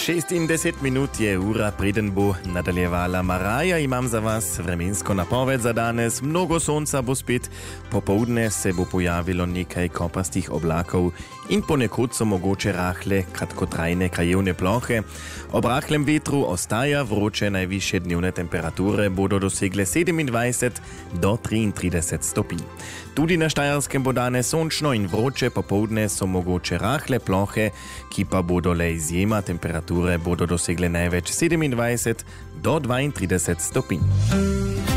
10 minut je ura, preden bo nadaljevala Maraja. Imam za vas vremensko napoved za danes. Mnogo sonca bo spet, popoldne se bo pojavilo nekaj kopastih oblakov in ponekod so mogoče rahle, kratkotrajne krajevne plohe. Ob rahlem vetru ostaja vroče, najvišje dnevne temperature bodo dosegle 27 do 33 stopinj. Tudi na Štajerskem bo danes sončno in vroče, popoldne so mogoče rahle plohe, ki pa bodo le izjema, temperature bodo dosegle največ 27 do 32 stopinj.